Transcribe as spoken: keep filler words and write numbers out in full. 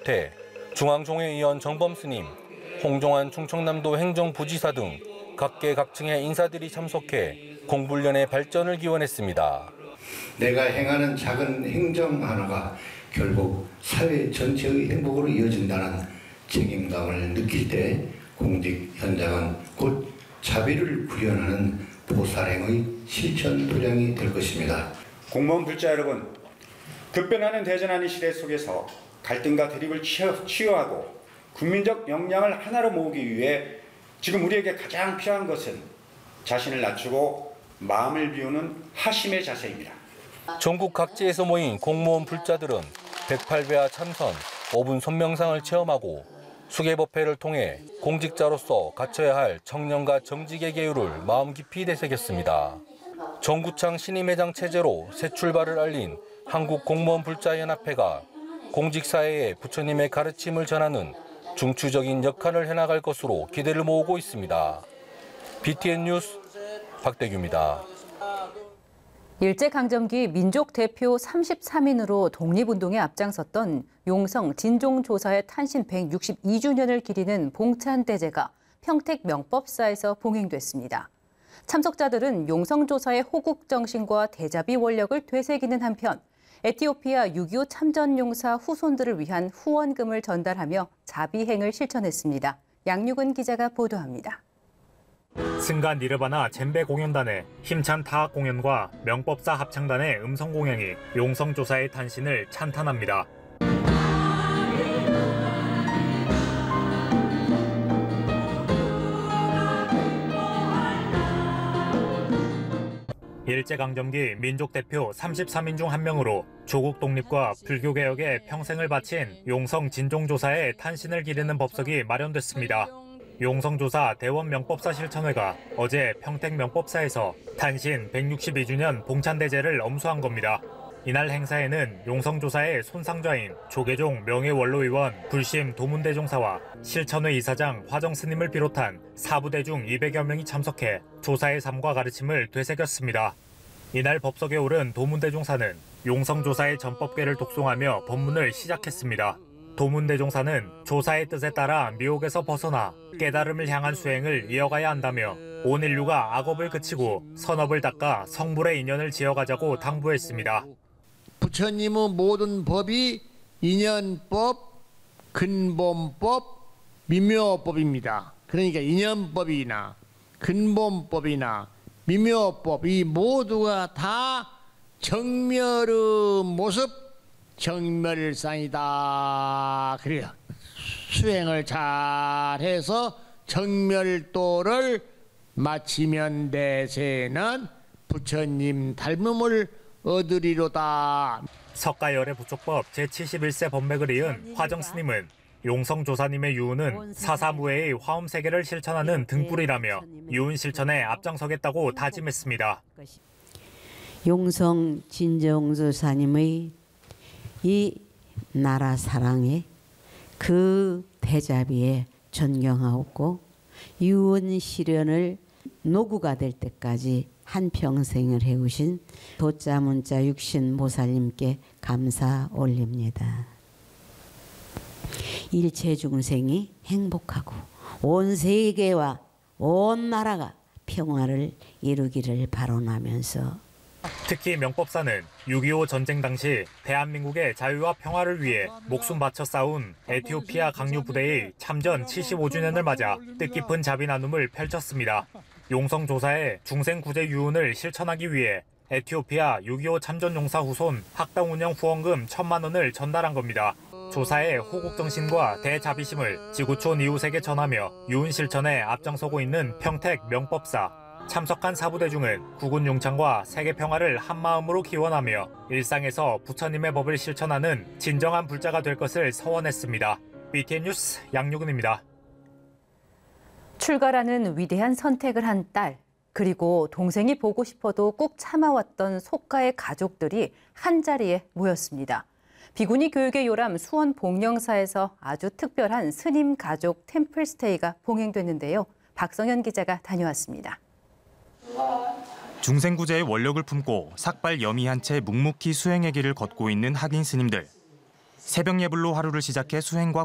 비롯해 중앙종회의원 정범스님, 홍종환 충청남도 행정부지사 등 각계각층의 인사들이 참석해 공불련의 발전을 기원했습니다. 내가 행하는 작은 행정 하나가 결국 사회 전체의 행복으로 이어진다는 책임감을 느낄 때 공직 현장은 곧 자비를 구현하는 보살행의 실천 도량이 될 것입니다. 공무원 불자 여러분, 급변하는 대전환의 시대 속에서 갈등과 대립을 치유하고 국민적 역량을 하나로 모으기 위해 지금 우리에게 가장 필요한 것은 자신을 낮추고 마음을 비우는 하심의 자세입니다. 전국 각지에서 모인 공무원 불자들은 백팔 배와 참선, 오 분 손명상을 체험하고 수계법회를 통해 공직자로서 갖춰야 할 청년과 정직의 계율을 마음 깊이 되새겼습니다. 정구창 신임회장 체제로 새 출발을 알린 한국공무원불자연합회가 공직사회에 부처님의 가르침을 전하는 중추적인 역할을 해나갈 것으로 기대를 모으고 있습니다. 비티엔 뉴스 박대규입니다. 일제강점기 민족 대표 삼십삼 인으로 독립운동에 앞장섰던 용성 진종조사의 탄신 백육십이 주년을 기리는 봉찬대제가 평택 명법사에서 봉행됐습니다. 참석자들은 용성조사의 호국정신과 대자비 원력을 되새기는 한편 에티오피아 육이오 참전용사 후손들을 위한 후원금을 전달하며 자비행을 실천했습니다. 양육은 기자가 보도합니다. 승가 니르바나 젬베 공연단의 힘찬 타악 공연과 명법사 합창단의 음성 공연이 용성조사의 탄신을 찬탄합니다. 일제강점기 민족 대표 삼십삼 인 중 한 명으로 조국 독립과 불교 개혁에 평생을 바친 용성 진종조사의 탄신을 기리는 법석이 마련됐습니다. 용성조사 대원 명법사 실천회가 어제 평택 명법사에서 탄신 백육십이 주년 봉찬대제를 엄수한 겁니다. 이날 행사에는 용성조사의 손상좌인 조계종 명예원로의원 불심 도문대종사와 실천회 이사장 화정스님을 비롯한 사부대중 이백여 명이 참석해 조사의 삶과 가르침을 되새겼습니다. 이날 법석에 오른 도문대종사는 용성조사의 전법궤를 독송하며 법문을 시작했습니다. 도문대종사는 조사의 뜻에 따라 미혹에서 벗어나 깨달음을 향한 수행을 이어가야 한다며 온 인류가 악업을 그치고 선업을 닦아 성불의 인연을 지어가자고 당부했습니다. 부처님의 모든 법이 인연법, 근본법, 미묘법입니다. 그러니까 인연법이나 근본법이나 미묘법 이 모두가 다 정멸의 모습, 정멸상이다. 그래요. 수행을 잘해서 정멸도를 마치면 대세는 부처님 닮음을 얻으리로다. 석가열애 부촉법 제칠십일 세 법맥을 이은 화정스님은 용성조사님의 유언은 사사무해의 화엄세계를 실천하는 등불이라며 유언 실천에 앞장서겠다고 다짐했습니다. 용성 진종조사님의 이 나라 사랑에 그 대자비에 존경하고 유언 실현을 노구가 될 때까지 한평생을 해오신 도자문자 육신 보살님께 감사 올립니다. 일체 중생이 행복하고 온 세계와 온 나라가 평화를 이루기를 바라면서 특히 명법사는 육이오 전쟁 당시 대한민국의 자유와 평화를 위해 목숨 바쳐 싸운 에티오피아 강류 부대의 참전 칠십오 주년을 맞아 뜻깊은 자비 나눔을 펼쳤습니다. 용성조사의 중생구제 유언을 실천하기 위해 에티오피아 육이오 참전용사 후손 학당 운영 후원금 천만 원을 전달한 겁니다. 조사의 호국정신과 대자비심을 지구촌 이웃에게 전하며 유언 실천에 앞장서고 있는 평택 명법사. 참석한 사부대중은 국군 용창과 세계 평화를 한마음으로 기원하며 일상에서 부처님의 법을 실천하는 진정한 불자가 될 것을 서원했습니다. 비티엔 뉴스 양유근입니다. 출가라는 위대한 선택을 한 딸, 그리고 동생이 보고 싶어도 꾹 참아왔던 속가의 가족들이 한자리에 모였습니다. 비구니 교육의 요람 수원 복령사에서 아주 특별한 스님 가족 템플스테이가 봉행됐는데요. 박성현 기자가 다녀왔습니다. 중생구제의 원력을 품고 삭발 여미한 채 묵묵히 수행의 길을 걷고 있는 학인 스님들. 새벽 예불로 하루를 시작해 수행과